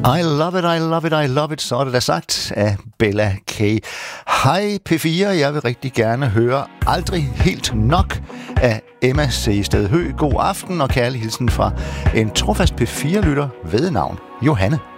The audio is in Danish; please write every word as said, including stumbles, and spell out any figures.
I love it, I love it, I love it, så er det da sagt af Bella K. Hej P fire, jeg vil rigtig gerne høre Aldrig helt nok af Emma C. Stedhø. God aften og kærlig hilsen fra en trofast P fire-lytter ved navn Johanne.